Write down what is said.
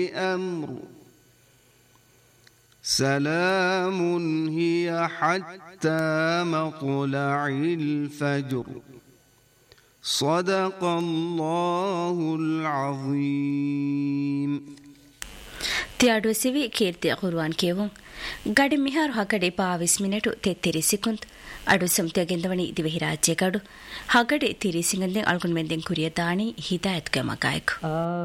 أمر سلام هي حتى مطلع الفجر صدق الله العظيم. තියාඩුව සිවි කීර්තිය කුරුවන් කියවුන් ගඩි මිහාරු හගඩි 22 මිනිටු 33 ಸೆಕೆಂಡ್ ಅಡು ಸಂತ್ಯಗೆಂದವಣಿ ದಿವಹಿ ರಾಜ್ಯಗಡು ಹಗಡೆ ತಿರಿ ಸಿಂಗಂದೆ ಅಳ್ಗುನ್ ಮೆಂದೆಂ ಕುರಿಯ ದಾಣಿ ಹಿದಾಯತ್ ಗಮಗಾಯಕ್